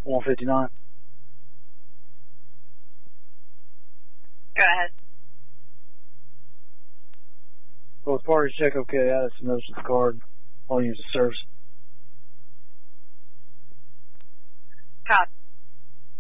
159. Go ahead. Both parties check okay. Added some notes to the card. I'll use the service. Copy.